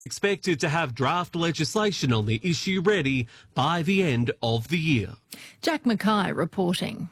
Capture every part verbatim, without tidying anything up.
Expected to have draft legislation on the issue ready by the end of the year. Jack Mackay reporting.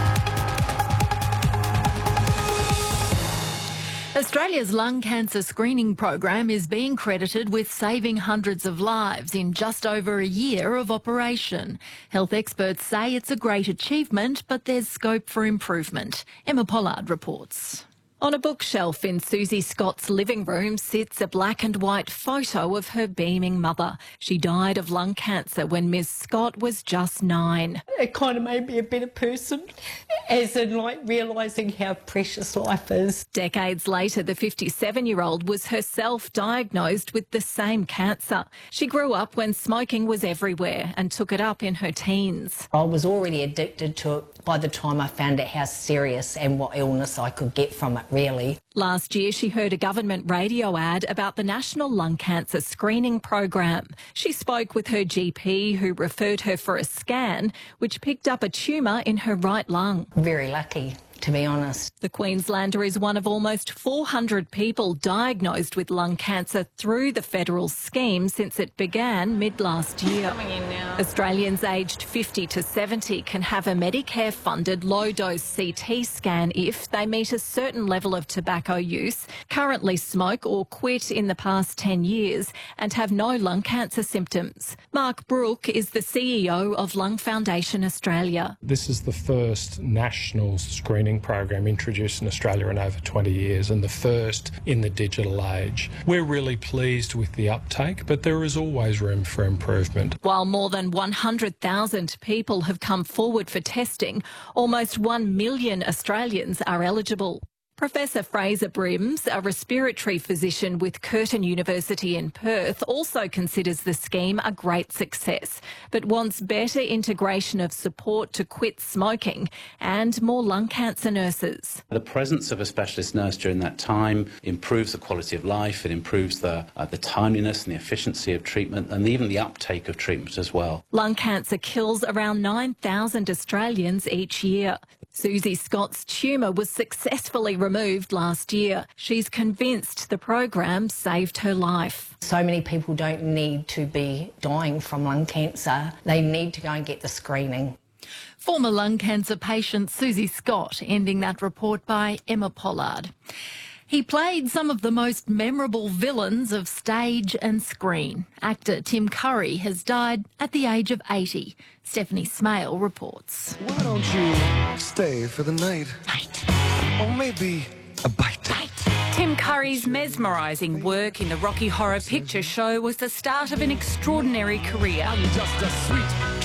Australia's lung cancer screening program is being credited with saving hundreds of lives in just over a year of operation. Health experts say it's a great achievement, but there's scope for improvement. Emma Pollard reports. On a bookshelf in Susie Scott's living room sits a black and white photo of her beaming mother. She died of lung cancer when Miss Scott was just nine. It kind of made me a better person, as in like realising how precious life is. Decades later, the fifty-seven-year-old was herself diagnosed with the same cancer. She grew up when smoking was everywhere and took it up in her teens. I was already addicted to it by the time I found out how serious and what illness I could get from it, really. Last year, she heard a government radio ad about the National Lung Cancer Screening Program. She spoke with her G P, who referred her for a scan, which picked up a tumour in her right lung. Very lucky, to be honest. The Queenslander is one of almost four hundred people diagnosed with lung cancer through the federal scheme since it began mid-last year. Australians aged fifty to seventy can have a Medicare-funded low-dose C T scan if they meet a certain level of tobacco use, currently smoke or quit in the past ten years, and have no lung cancer symptoms. Mark Brooke is the C E O of Lung Foundation Australia. This is the first national screening program introduced in Australia in over twenty years, and the first in the digital age. We're really pleased with the uptake, but there is always room for improvement. While more than one hundred thousand people have come forward for testing, almost one million Australians are eligible. Professor Fraser Brims, a respiratory physician with Curtin University in Perth, also considers the scheme a great success, but wants better integration of support to quit smoking and more lung cancer nurses. The presence of a specialist nurse during that time improves the quality of life, it improves the, uh, the timeliness and the efficiency of treatment, and even the uptake of treatment as well. Lung cancer kills around nine thousand Australians each year. Susie Scott's tumour was successfully removed last year. She's convinced the program saved her life. So many people don't need to be dying from lung cancer. They need to go and get the screening. Former lung cancer patient Susie Scott, ending that report by Emma Pollard. He played some of the most memorable villains of stage and screen. Actor Tim Curry has died at the age of eighty. Stephanie Smale reports. Why don't you stay for the night? Night. Or maybe a bite. Bite. Tim Curry's mesmerising work in the Rocky Horror Picture Show was the start of an extraordinary career. I'm just a sweet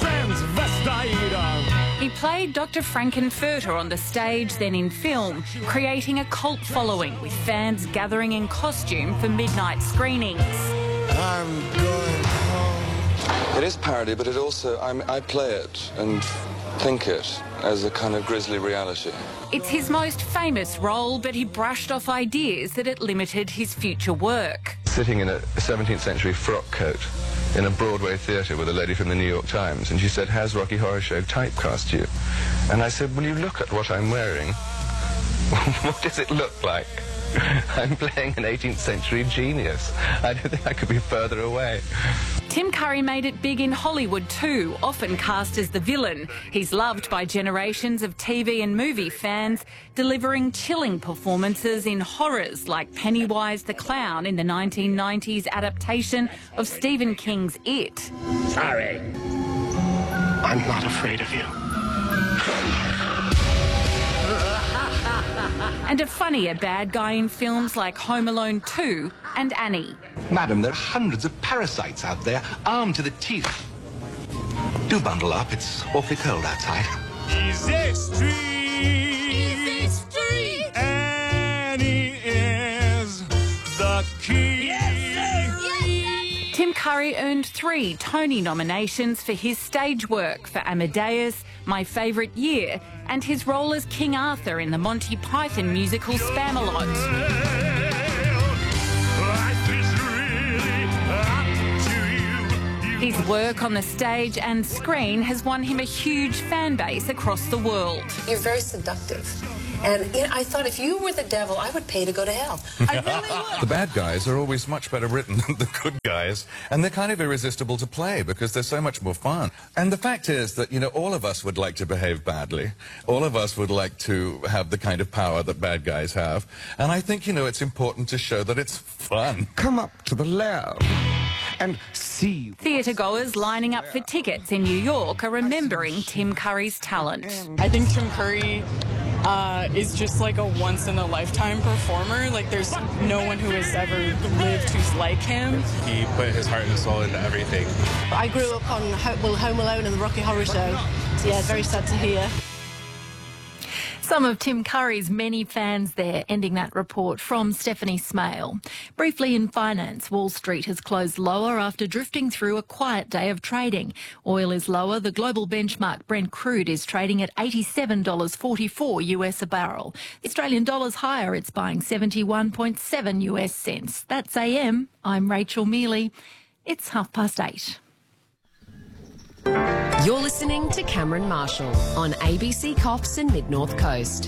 transvestite. He played Doctor Frankenfurter on the stage, then in film, creating a cult following with fans gathering in costume for midnight screenings. I'm going home. It is parody, but it also, I'm, I play it and think it as a kind of grisly reality. It's his most famous role, but he brushed off ideas that it limited his future work. Sitting in a seventeenth century frock coat in a Broadway theatre with a lady from the New York Times, and she said, "Has Rocky Horror Show typecast you?" And I said, "Well, you look at what I'm wearing. What does it look like? I'm playing an eighteenth century genius. I don't think I could be further away." Tim Curry made it big in Hollywood too, often cast as the villain. He's loved by generations of T V and movie fans, delivering chilling performances in horrors like Pennywise the Clown in the nineteen nineties adaptation of Stephen King's It. Sorry, I'm not afraid of you. And a funnier bad guy in films like Home Alone two and Annie. Madam, there are hundreds of parasites out there, armed to the teeth. Do bundle up, it's awfully cold outside. Easy Street. Easy Street. Annie is the key. Yes, sir. Yes, sir. Tim Curry earned three Tony nominations for his stage work for Amadeus, My Favourite Year, and his role as King Arthur in the Monty Python musical Spamalot. His work on the stage and screen has won him a huge fan base across the world. You're very seductive. And you know, I thought if you were the devil, I would pay to go to hell. I really would. The bad guys are always much better written than the good guys, and they're kind of irresistible to play because they're so much more fun. And the fact is that, you know, all of us would like to behave badly. All of us would like to have the kind of power that bad guys have. And I think, you know, it's important to show that it's fun. Come up to the lab and see. Theatre goers lining up for tickets in New York are remembering Tim Curry's talent. I think Tim Curry uh, is just like a once-in-a-lifetime performer. Like, there's no one who has ever lived who's like him. He put his heart and soul into everything. I grew up on well, Home Alone and the Rocky Horror Show, so yeah, very sad to hear. Some of Tim Curry's many fans there, ending that report from Stephanie Smale. Briefly in finance, Wall Street has closed lower after drifting through a quiet day of trading. Oil is lower. The global benchmark Brent crude is trading at eighty-seven dollars forty-four U S a barrel. The Australian dollar's higher. It's buying seventy-one point seven U S cents. That's A M. I'm Rachel Mealy. It's half past eight. You're listening to Cameron Marshall on A B C Coffs and Mid-North Coast.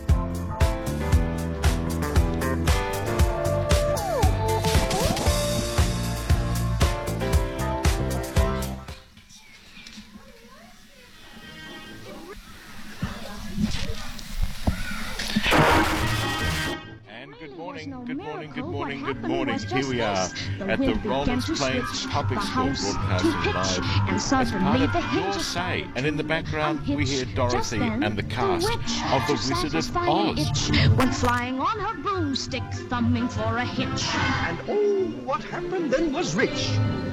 Good morning, good morning, good morning, good morning. Here we are at the Rollins Plains Public School broadcasting live as part of Your Say. And in the background we hear Dorothy and the cast of The Wizard of Oz. Went flying on her broomstick, thumbing for a hitch. And oh, what happened then was rich.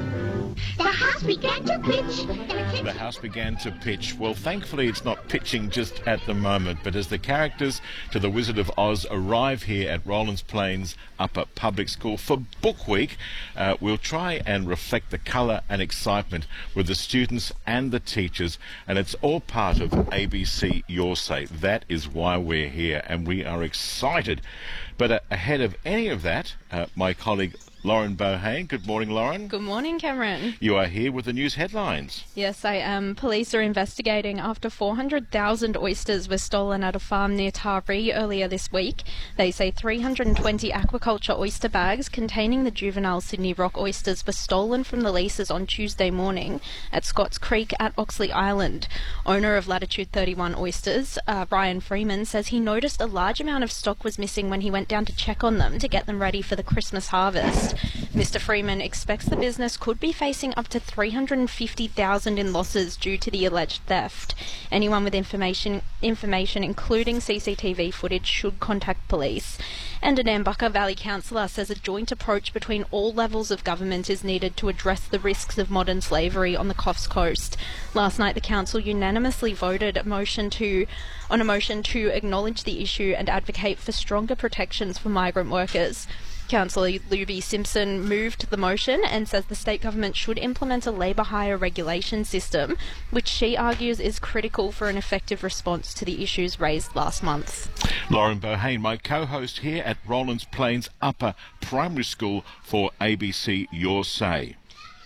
The house began to pitch. The house began to pitch. Well, thankfully it's not pitching just at the moment, but as the characters to The Wizard of Oz arrive here at Rollins Plains Upper Public School for Book Week, uh, we'll try and reflect the colour and excitement with the students and the teachers, and it's all part of A B C Your Say. That is why we're here, and we are excited. But uh, ahead of any of that, uh, my colleague Lauren Bohane. Good morning, Lauren. Good morning, Cameron. You are here with the news headlines. Yes, I am. Police are investigating after four hundred thousand oysters were stolen at a farm near Taree earlier this week. They say three hundred twenty aquaculture oyster bags containing the juvenile Sydney Rock oysters were stolen from the leases on Tuesday morning at Scotts Creek at Oxley Island. Owner of Latitude thirty-one Oysters, uh, Ryan Freeman, says he noticed a large amount of stock was missing when he went down to check on them to get them ready for the Christmas harvest. Mister Freeman expects the business could be facing up to three hundred fifty thousand dollars in losses due to the alleged theft. Anyone with information, information including C C T V footage should contact police. And an Nambucca Valley councillor says a joint approach between all levels of government is needed to address the risks of modern slavery on the Coffs Coast. Last night the council unanimously voted a motion to, on a motion to acknowledge the issue and advocate for stronger protections for migrant workers. Councillor Luby Simpson moved the motion and says the state government should implement a labour hire regulation system, which she argues is critical for an effective response to the issues raised last month. Lauren Bohane, my co-host here at Rollins Plains Upper Primary School for A B C Your Say.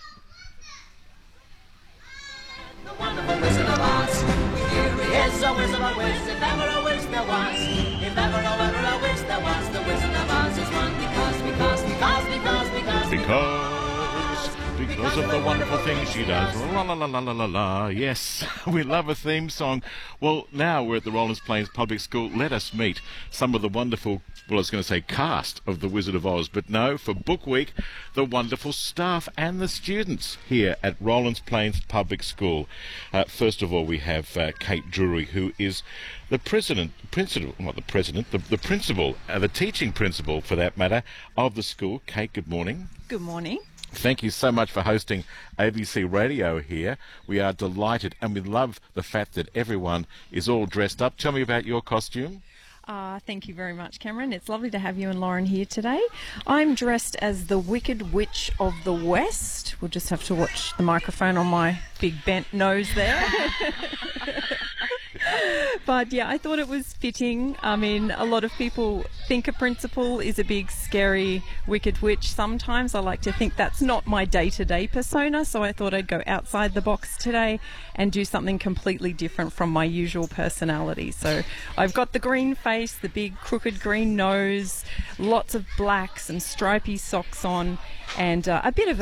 The wonderful Wizard of Oz. Here he is, a wizard of Oz. If ever a wish there was, if ever, oh, ever a wish there was, the Wizard of Oz is one because, because, because, because, because, because, because of the wonderful things she does. La la la la la la la. Yes, we love a theme song. Well, now we're at the Rollins Plains Public School. Let us meet some of the wonderful, well, I was going to say cast of The Wizard of Oz, but no, for Book Week, the wonderful staff and the students here at Rollins Plains Public School. Uh, first of all, we have uh, Kate Drury, who is the president, principal, not the president, the, the principal, uh, the teaching principal, for that matter, of the school. Kate, good morning. Good morning. Thank you so much for hosting A B C Radio here. We are delighted, and we love the fact that everyone is all dressed up. Tell me about your costume. Uh, thank you very much, Cameron. It's lovely to have you and Lauren here today. I'm dressed as the Wicked Witch of the West. We'll just have to watch the microphone on my big bent nose there. But yeah, I thought it was fitting. I mean, a lot of people think a principal is a big, scary, wicked witch. Sometimes I like to think that's not my day-to-day persona, so I thought I'd go outside the box today and do something completely different from my usual personality. So I've got the green face, the big crooked green nose, lots of blacks and stripy socks on, and uh, a bit of